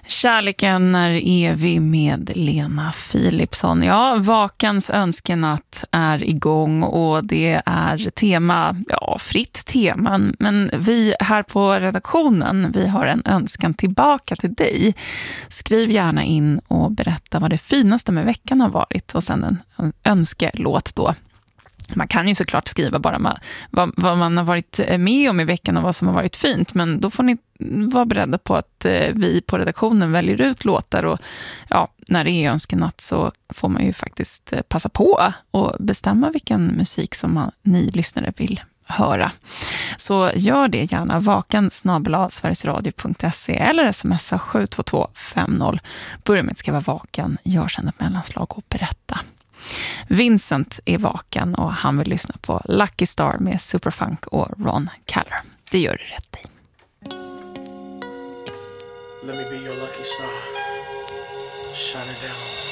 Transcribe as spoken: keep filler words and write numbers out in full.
Kärleken är evig med Lena Philipsson. Ja, Vakans önskenatt är igång och det är tema, ja, fritt tema. Men vi här på redaktionen, vi har en önskan tillbaka till dig. Skriv gärna in och berätta vad det finaste med veckan har varit och sen en önskelåt då. Man kan ju såklart skriva bara ma- vad, vad man har varit med om i veckan och vad som har varit fint. Men då får ni vara beredda på att eh, vi på redaktionen väljer ut låtar. Och ja, när det är önskenatt så får man ju faktiskt eh, passa på och bestämma vilken musik som man, ni lyssnare vill höra. Så gör det gärna. Vakan snabel-a sverigesradio punkt se eller smsa sju två två fem noll. Börja med att skriva vakan, gör sedan ett mellanslag och berätta. Vincent är vaken och han vill lyssna på Lucky Star med Superfunk och Ron Caller. Det gör du rätt i. Let me be your lucky star. Shine it down.